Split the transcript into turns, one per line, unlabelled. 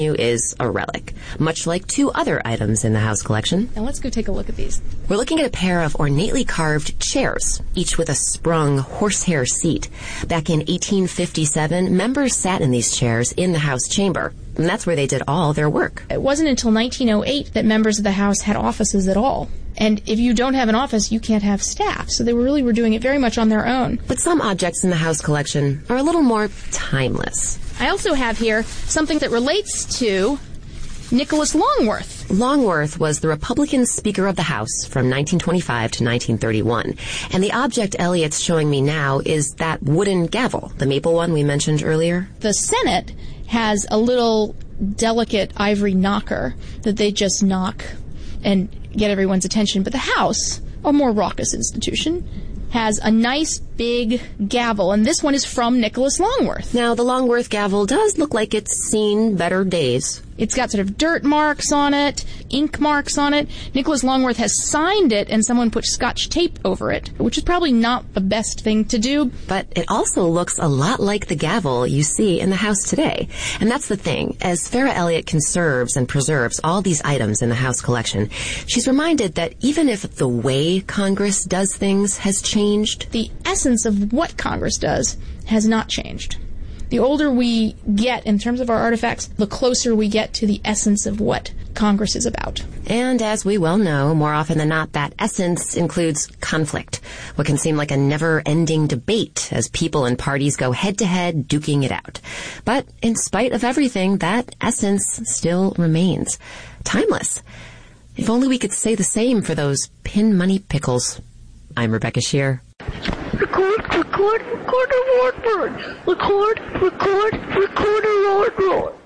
is a relic, much like two other items in the house collection.
Now let's go take a look at these.
We're looking at a pair of ornately carved chairs, each with a sprung horsehair seat. Back in 1857, members sat in these chairs in the House chamber, and that's where they did all their work.
It wasn't until 1908 that members of the House had offices at all. And if you don't have an office, you can't have staff. So they were doing it very much on their own.
But some objects in the house collection are a little more timeless.
I also have here something that relates to Nicholas Longworth.
Longworth was the Republican Speaker of the House from 1925 to 1931. And the object Elliot's showing me now is that wooden gavel, the maple one we mentioned earlier.
The Senate has a little delicate ivory knocker that they just knock and get everyone's attention. But the House, a more raucous institution, has a nice big gavel, and this one is from Nicholas Longworth.
Now, the Longworth gavel does look like it's seen better days.
It's got sort of dirt marks on it, ink marks on it. Nicholas Longworth has signed it, and someone put Scotch tape over it, which is probably not the best thing to do.
But it also looks a lot like the gavel you see in the house today. And that's the thing. As Farah Elliott conserves and preserves all these items in the house collection, she's reminded that even if the way Congress does things has changed,
the essence of what Congress does has not changed. The older we get in terms of our artifacts, the closer we get to the essence of what Congress is about.
And as we well know, more often than not, that essence includes conflict, what can seem like a never-ending debate as people and parties go head-to-head duking it out. But in spite of everything, that essence still remains. Timeless. If only we could say the same for those pin money pickles. I'm Rebecca Shear.
Record a Lord Road. Record a Lord Road.